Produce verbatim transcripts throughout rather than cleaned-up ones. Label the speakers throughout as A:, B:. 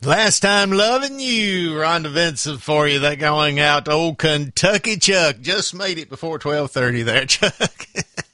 A: Last time loving you, Rhonda Vincent for you. That going out to old Kentucky Chuck. Just made it before twelve thirty there, Chuck.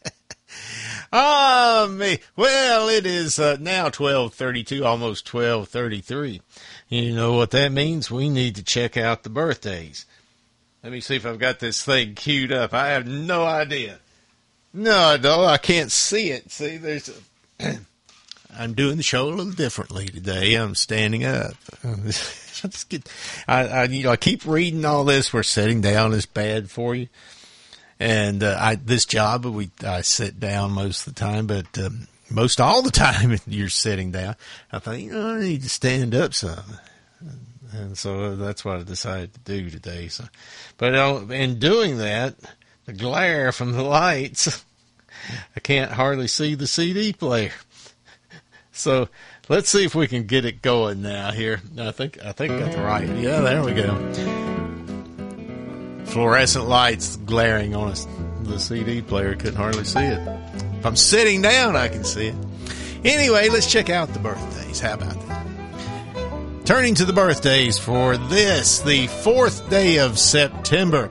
A: Ah, me. Well, it is uh, now twelve thirty-two, almost twelve thirty-three. You know what that means? We need to check out the birthdays. Let me see if I've got this thing queued up. I have no idea. No, I don't. I can't see it. See, there's a... I'm doing the show a little differently today. I'm standing up. Just get, I, I, you know, I keep reading all this where sitting down is bad for you. And uh, I this job, we I sit down most of the time, but um, most all the time you're sitting down. I think, you know, I need to stand up some. And so that's what I decided to do today. So, But uh, in doing that, the glare from the lights, I can't hardly see the C D player. So let's see if we can get it going now here. I think I think I got the right. Yeah, there we go. Fluorescent lights glaring on us. The C D player couldn't hardly see it. If I'm sitting down, I can see it. Anyway, let's check out the birthdays. How about that? Turning to the birthdays for this, the fourth day of September.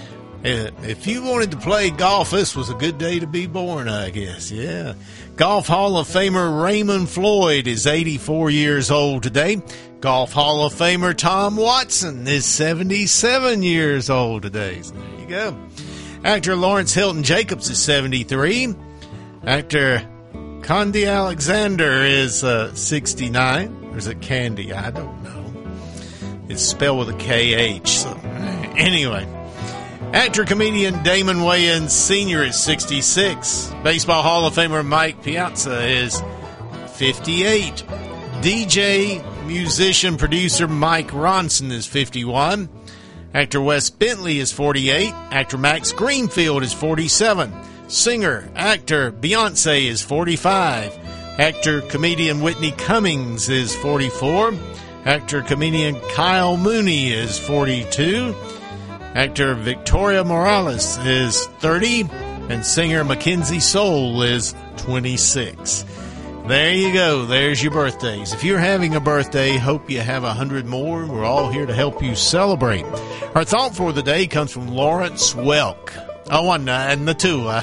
A: If you wanted to play golf, this was a good day to be born, I guess. Yeah. Golf Hall of Famer Raymond Floyd is eighty-four years old today. Golf Hall of Famer Tom Watson is seventy-seven years old today. So there you go. Actor Lawrence Hilton Jacobs is seventy-three. Actor Candy Alexander is uh, sixty-nine. Or is it Candy? I don't know. It's spelled with a K H. So anyway. Actor-comedian Damon Wayans Senior is sixty-six. Baseball Hall of Famer Mike Piazza is fifty-eight. D J, musician, producer Mike Ronson is fifty-one. Actor Wes Bentley is forty-eight. Actor Max Greenfield is forty-seven. Singer, actor Beyonce is forty-five. Actor-comedian Whitney Cummings is forty-four. Actor-comedian Kyle Mooney is forty-two. Actor Victoria Morales is thirty, and singer Mackenzie Soul is twenty-six. There you go. There's your birthdays. If you're having a birthday, hope you have a hundred more. We're all here to help you celebrate. Our thought for the day comes from Lawrence Welk. Oh, one and the two. Uh,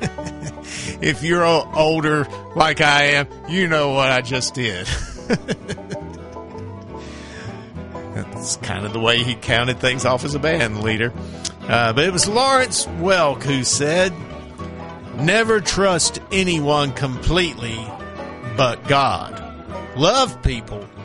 A: if you're older like I am, you know what I just did. That's kind of the way he counted things off as a band leader. Uh, but it was Lawrence Welk who said, "Never trust anyone completely but God. Love people,